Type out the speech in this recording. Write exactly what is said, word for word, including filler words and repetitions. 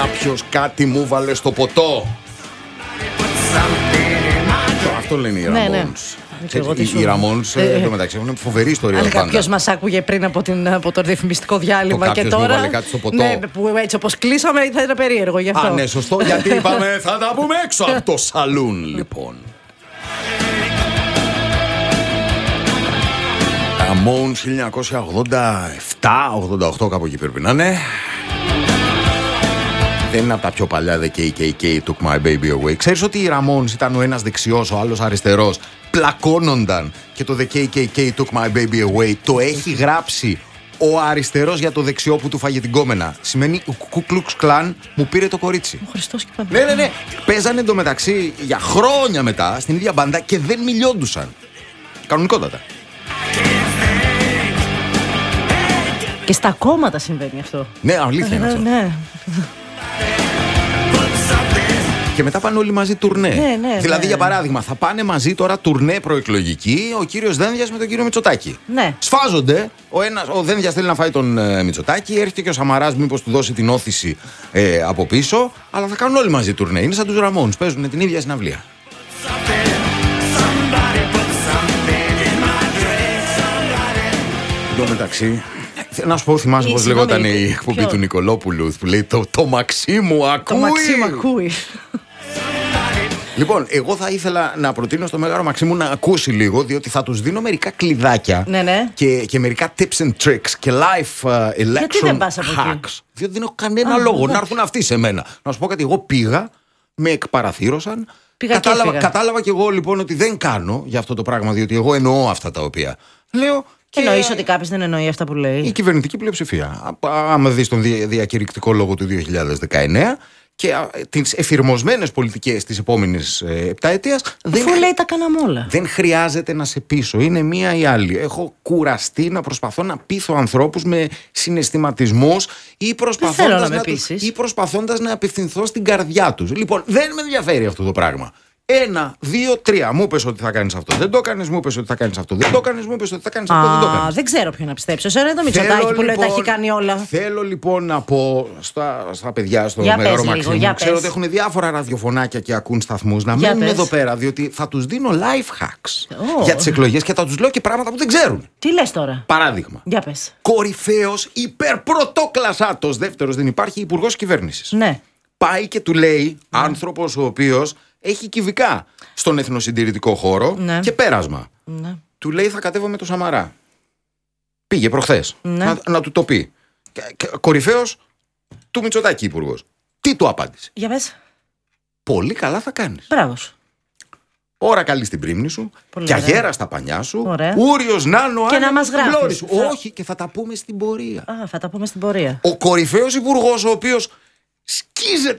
Κάποιος κάτι μου βάλε στο ποτό. Αυτό λένε οι Ramones. Ναι, ναι. Οι Ramones εντωμεταξύ έχουν φοβερή ιστορία. Αν κάποιος μας άκουγε πριν από, την, από το διαφημιστικό διάλειμμα το και τώρα. Μου βάλε κάτι στο ποτό. Ναι, που έτσι όπως κλείσαμε θα ήταν περίεργο γι' αυτό. Α, ναι, σωστό, γιατί είπαμε θα τα πούμε έξω από το σαλούν, λοιπόν. Ramones χίλια εννιακόσια ογδόντα επτά ογδόντα οκτώ, κάπου εκεί πρέπει να είναι. Δεν είναι από τα πιο παλιά The κέι κέι κέι Took My Baby Away. Ξέρεις ότι οι Ramones ήταν ο ένας δεξιός, ο άλλος αριστερός. Πλακώνονταν και το The κέι κέι κέι Took My Baby Away το έχει γράψει ο αριστερός για το δεξιό που του φάγε την κόμενα. Σημαίνει ο Ku Klux Klan μου πήρε το κορίτσι. Ο Χριστός και πάντα. Ναι, ναι, ναι. Παίζανε εντωμεταξύ για χρόνια μετά στην ίδια μπάντα και δεν μιλιόντουσαν. Κανονικότατα. Και στα κόμματα συμβαίνει αυτό. Ναι, αλήθεια είναι αυτό. Ναι. Και μετά πάνε όλοι μαζί τουρνέ. Ναι, ναι, δηλαδή, ναι. για παράδειγμα, θα πάνε μαζί τώρα τουρνέ προεκλογική ο κύριος Δένδιας με τον κύριο Μητσοτάκη. Ναι. Σφάζονται. Ο, ένας, ο Δένδιας θέλει να φάει τον ε, Μητσοτάκη. Έρχεται και ο Σαμαράς, μήπως του δώσει την όθηση ε, από πίσω. Αλλά θα κάνουν όλοι μαζί τουρνέ. Είναι σαν τους Ramones. Παίζουν την ίδια συναυλία. Εν τω μεταξύ. Να σου πω, θυμάσαι πώς λεγόταν η εκπομπή ποιο? Του Νικολόπουλου που λέει το, το Μαξί μου ακούει. Το Μαξί μου ακούει. Λοιπόν, εγώ θα ήθελα να προτείνω στο Μέγαρο Μαξίμου να ακούσει λίγο, διότι θα τους δίνω μερικά κλειδάκια ναι, ναι. Και, και μερικά tips and tricks και live uh, election hacks. Διότι δεν έχω κανένα ah, λόγο να έρθουν αυτοί σε μένα. Να σου πω κάτι, εγώ πήγα, με εκπαραθύρωσαν. Κατάλαβα, κατάλαβα κι εγώ λοιπόν ότι δεν κάνω για αυτό το πράγμα, διότι εγώ εννοώ αυτά τα οποία λέω. Και εννοείς ότι κάποιος δεν εννοεί αυτά που λέει. Η κυβερνητική πλειοψηφία. Άμα δεις τον διακηρυκτικό λόγο του δύο χιλιάδες δεκαεννέα και τις εφηρμοσμένες πολιτικές της επόμενης επταετίας. Αφού λέει τα κάναμε όλα. Δεν χρειάζεται να σε πείσω. Είναι μία ή άλλη. Έχω κουραστεί να προσπαθώ να πείθω ανθρώπους με συναισθηματισμούς ή προσπαθώντας να, να, τους, ή προσπαθώντας να απευθυνθώ στην καρδιά τους. Λοιπόν, δεν με ενδιαφέρει αυτό το πράγμα. Ένα, δύο, τρία. Μου είπες ότι θα κάνεις αυτό. Δεν το έκανες. Μου είπες ότι θα κάνεις αυτό. Δεν το έκανες. Μου είπες ότι θα κάνεις αυτό. Α, δεν το έκανες. Δεν ξέρω ποιον να πιστέψω. Σε το Μητσοτάκη που λέει τα έχει κάνει όλα. Θέλω λοιπόν να πω στα, στα παιδιά στο Μέγαρο Μαξίμου. Ξέρω ότι έχουν διάφορα ραδιοφωνάκια και ακούν σταθμούς. Να μείνουν εδώ πέρα, διότι θα τους δίνω life hacks oh. για τις εκλογές και θα τους λέω και πράγματα που δεν ξέρουν. Τι λες τώρα? Παράδειγμα. Για πες. Κορυφαίος υπερπρωτόκλασσάτος δεύτερος δεν υπάρχει υπουργός κυβέρνησης. Ναι. Πάει και του λέει ναι. άνθρωπος ο οποίος έχει κυβικά στον εθνοσυντηρητικό χώρο ναι. και πέρασμα. Ναι. Του λέει θα κατέβω με το Σαμαρά. Πήγε προχθές ναι. να, να του το πει. Κορυφαίος του Μητσοτάκη υπουργός. Τι του απάντησε? Για πες. Πολύ καλά θα κάνεις. Μπράβος. Ώρα καλή στην πρίμνη σου. Πολύ και αγέρα στα πανιά σου. Ωραία. Ούριος νάνο και να μας γράφεις. Θα... Όχι, και θα τα πούμε στην πορεία. Α, θα τα πούμε στην πορεία. Ο κορυφαίος υπουργός ο οποίος σκίζεται